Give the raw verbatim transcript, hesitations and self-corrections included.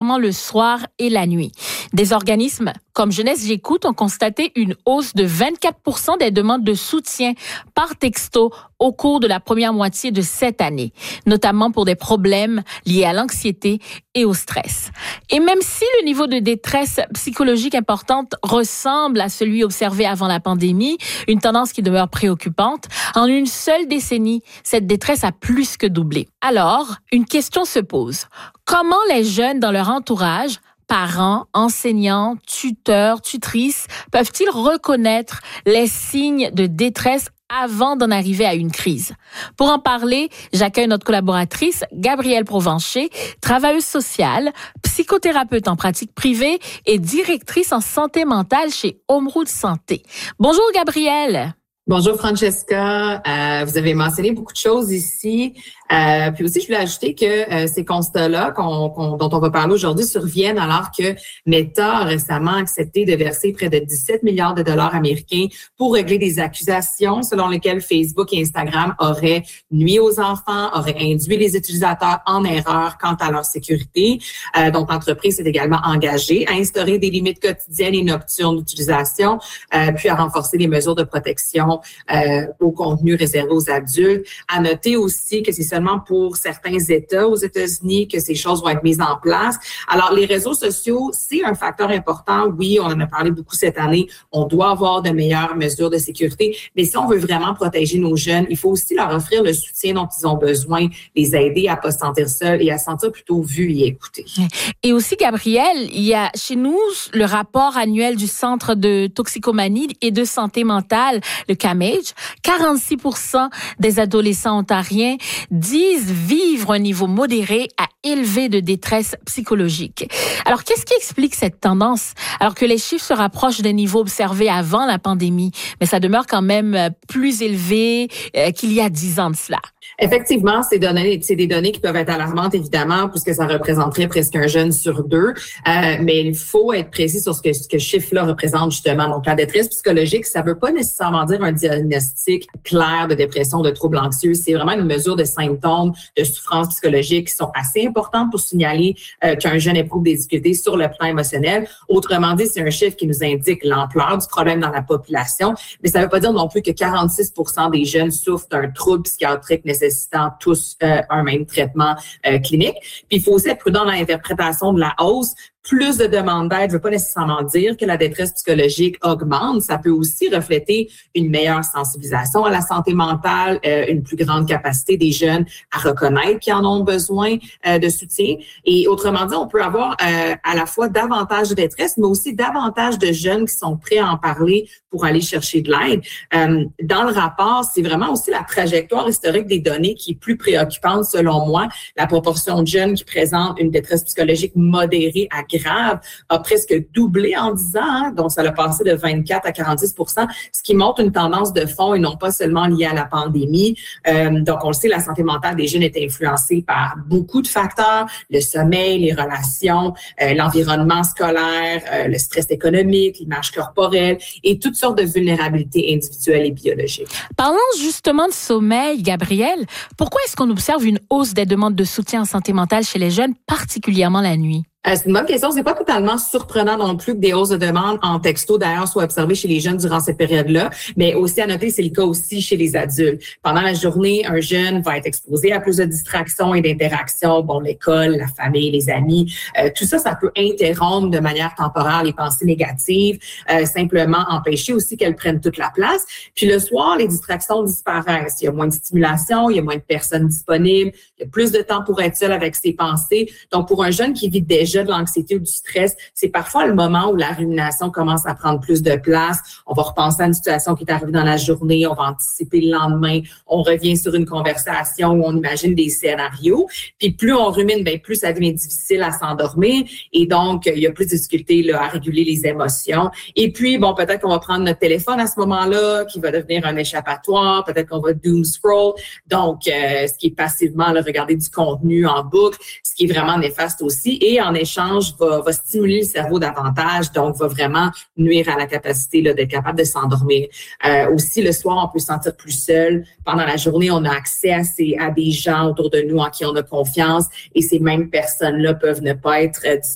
particulièrement le soir et la nuit. Des organismes comme Jeunesse J'écoute ont constaté une hausse de vingt-quatre pour cent des demandes de soutien par texto au cours de la première moitié de cette année, notamment pour des problèmes liés à l'anxiété et au stress. Et même si le niveau de détresse psychologique importante ressemble à celui observé avant la pandémie, une tendance qui demeure préoccupante, en une seule décennie, cette détresse a plus que doublé. Alors, une question se pose. Comment les jeunes dans leur entourage, parents, enseignants, tuteurs, tutrices, peuvent-ils reconnaître les signes de détresse avant d'en arriver à une crise? Pour en parler, j'accueille notre collaboratrice, Gabrielle Provencher, travailleuse sociale, psychothérapeute en pratique privée et directrice en santé mentale chez Homeroute Santé. Bonjour Gabrielle. Bonjour Francesca, euh, vous avez mentionné beaucoup de choses ici. Euh, puis aussi, je voulais ajouter que euh, ces constats-là qu'on, qu'on, dont on va parler aujourd'hui surviennent alors que Meta a récemment accepté de verser près de dix-sept milliards de dollars américains pour régler des accusations selon lesquelles Facebook et Instagram auraient nuit aux enfants, auraient induit les utilisateurs en erreur quant à leur sécurité. Euh, donc, l'entreprise s'est également engagée à instaurer des limites quotidiennes et nocturnes d'utilisation, euh, puis à renforcer les mesures de protection euh, au contenu réservé aux adultes. À noter aussi que c'est seulement pour certains États aux États-Unis que ces choses vont être mises en place. Alors, les réseaux sociaux, c'est un facteur important. Oui, on en a parlé beaucoup cette année. On doit avoir de meilleures mesures de sécurité. Mais si on veut vraiment protéger nos jeunes, il faut aussi leur offrir le soutien dont ils ont besoin, les aider à ne pas se sentir seuls et à se sentir plutôt vus et écoutés. Et aussi, Gabrielle, il y a chez nous le rapport annuel du Centre de toxicomanie et de santé mentale, le C A M A G E. quarante-six pour cent des adolescents ontariens disent vivre un niveau modéré à élevé de détresse psychologique. Alors, qu'est-ce qui explique cette tendance? Alors que les chiffres se rapprochent des niveaux observés avant la pandémie, mais ça demeure quand même plus élevé euh, qu'il y a dix ans de cela. Effectivement, c'est données, c'est des données qui peuvent être alarmantes, évidemment, puisque ça représenterait presque un jeune sur deux. Euh, mais il faut être précis sur ce que ce que ce chiffre-là représente, justement. Donc, la détresse psychologique, ça ne veut pas nécessairement dire un diagnostic clair de dépression, de troubles anxieux. C'est vraiment une mesure de symptômes de souffrance psychologique qui sont assez importantes pour signaler euh, qu'un jeune éprouve des difficultés sur le plan émotionnel. Autrement dit, c'est un chiffre qui nous indique l'ampleur du problème dans la population. Mais ça ne veut pas dire non plus que quarante-six pour cent des jeunes souffrent d'un trouble psychiatrique nécessaire nécessitant tous euh, un même traitement euh, clinique. Puis il faut aussi être prudent dans l'interprétation de la hausse. Plus de demandes d'aide ne veut pas nécessairement dire que la détresse psychologique augmente. Ça peut aussi refléter une meilleure sensibilisation à la santé mentale, euh, une plus grande capacité des jeunes à reconnaître qu'ils en ont besoin euh, de soutien. Et autrement dit, on peut avoir euh, à la fois davantage de détresse, mais aussi davantage de jeunes qui sont prêts à en parler pour aller chercher de l'aide. Euh, dans le rapport, c'est vraiment aussi la trajectoire historique des données qui est plus préoccupante selon moi. La proportion de jeunes qui présentent une détresse psychologique modérée à grave a presque doublé en dix ans, hein? Donc ça a passé de vingt-quatre à quarante-six pour cent, ce qui montre une tendance de fond et non pas seulement liée à la pandémie. Euh, donc on le sait, la santé mentale des jeunes est influencée par beaucoup de facteurs, le sommeil, les relations, euh, l'environnement scolaire, euh, le stress économique, l'image corporelle et toutes sortes de vulnérabilités individuelles et biologiques. Parlons justement de sommeil, Gabrielle. Pourquoi est-ce qu'on observe une hausse des demandes de soutien en santé mentale chez les jeunes, particulièrement la nuit? Euh, c'est une bonne question. C'est pas totalement surprenant non plus que des hausses de demande en texto, d'ailleurs, soient observées chez les jeunes durant cette période-là. Mais aussi à noter, c'est le cas aussi chez les adultes. Pendant la journée, un jeune va être exposé à plus de distractions et d'interactions. Bon, l'école, la famille, les amis, euh, tout ça, ça peut interrompre de manière temporaire les pensées négatives, euh, simplement empêcher aussi qu'elles prennent toute la place. Puis le soir, les distractions disparaissent. Il y a moins de stimulation, il y a moins de personnes disponibles, il y a plus de temps pour être seul avec ses pensées. Donc, pour un jeune qui vit déjà de l'anxiété ou du stress, c'est parfois le moment où la rumination commence à prendre plus de place. On va repenser à une situation qui est arrivée dans la journée, on va anticiper le lendemain, on revient sur une conversation où on imagine des scénarios. Puis plus on rumine, bien plus ça devient difficile à s'endormir et donc il y a plus de difficultés là, à réguler les émotions. Et puis, bon, peut-être qu'on va prendre notre téléphone à ce moment-là, qui va devenir un échappatoire, peut-être qu'on va doom scroll, donc euh, ce qui est passivement là, regarder du contenu en boucle, ce qui est vraiment néfaste aussi. Et en échange, va, va stimuler le cerveau davantage, donc va vraiment nuire à la capacité là, d'être capable de s'endormir. Euh, aussi, le soir, on peut se sentir plus seul. Pendant la journée, on a accès à, ces, à des gens autour de nous en qui on a confiance et ces mêmes personnes-là peuvent ne pas être euh,